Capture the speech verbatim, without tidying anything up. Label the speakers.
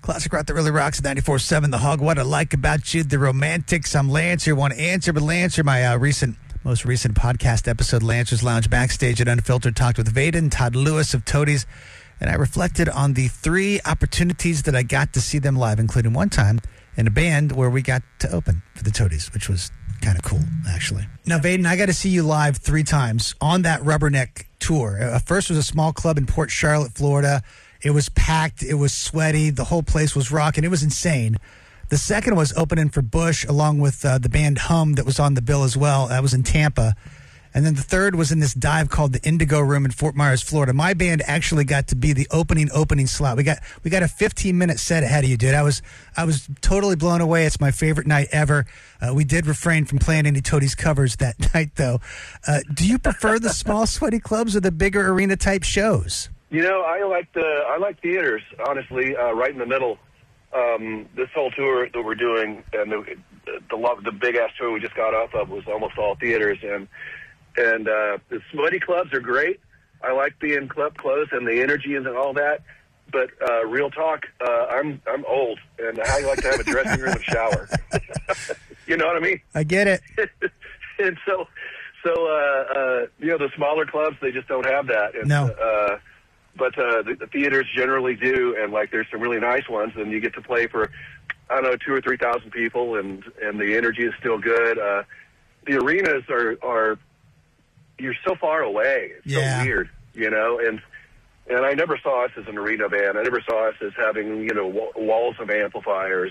Speaker 1: Classic rock that really rocks at ninety-four seven The Hog. What I like about you, the romantics. I'm Lance here. Want to answer, but Lance, my uh, recent, most recent podcast episode, Lancer's Lounge Backstage at Unfiltered, talked with Vaden, Todd Lewis of Toadies, and I reflected on the three opportunities that I got to see them live, including one time in a band where we got to open for the Toadies, which was kind of cool, actually. Now, Vaden, I got to see you live three times on that Rubberneck tour. Uh, first was a small club in Port Charlotte, Florida. It was packed. It was sweaty. The whole place was rocking. It was insane. The second was opening for Bush along with uh, the band Hum that was on the bill as well. That was in Tampa. And then the third was in this dive called the Indigo Room in Fort Myers, Florida. My band actually got to be the opening opening slot. We got we got a fifteen minute set ahead of you, dude. I was I was totally blown away. It's my favorite night ever. Uh, we did refrain from playing any Toadies covers that night, though. Uh, do you prefer the small, sweaty clubs or the bigger arena type shows?
Speaker 2: You know, I like the I like theaters, honestly, uh, right in the middle. Um, this whole tour that we're doing and the the, the big ass tour we just got off of was almost all theaters, and and uh, the sweaty clubs are great. I like being club close and the energy and all that. But uh, real talk, uh, I'm I'm old, and I like to have a dressing room and shower. You know what I mean?
Speaker 1: I get it.
Speaker 2: And so, so uh, uh, you know, the smaller clubs, they just don't have that. And,
Speaker 1: no.
Speaker 2: Uh, But uh, the, the theaters generally do, and like there's some really nice ones, and you get to play for, I don't know, two or three thousand people, and and the energy is still good. Uh, the arenas are are you're so far away, it's
Speaker 1: yeah.
Speaker 2: so weird, you know. And and I never saw us as an arena band. I never saw us as having you know w- walls of amplifiers